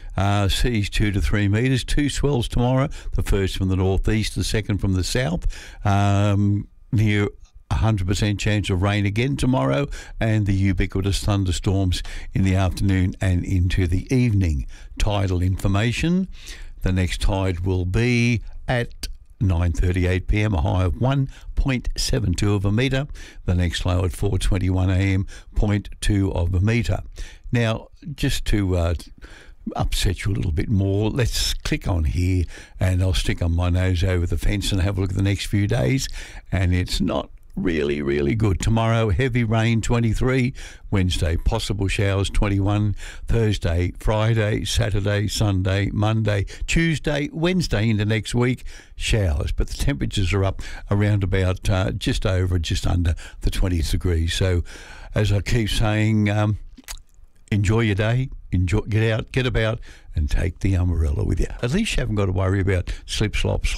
Seas 2 to 3 metres. 2 swells tomorrow. The first from the northeast, the second from the south. Near 100% chance of rain again tomorrow, and the ubiquitous thunderstorms in the afternoon and into the evening. Tidal information. The next tide will be at 9:38 p.m, a high of 1.72 of a metre. The next low at 4:21 a.m, 0.2 of a metre. Now, just to upset you a little bit more, let's click on here and I'll stick on my nose over the fence and have a look at the next few days. And it's not really good. Tomorrow, heavy rain, 23. Wednesday, possible showers, 21. Thursday, Friday, Saturday, Sunday, Monday, Tuesday, Wednesday into next week, showers. But the temperatures are up around about just under the 20 degrees. So, as I keep saying, enjoy your day, get out, get about, and take the umbrella with you. At least you haven't got to worry about slip, slops,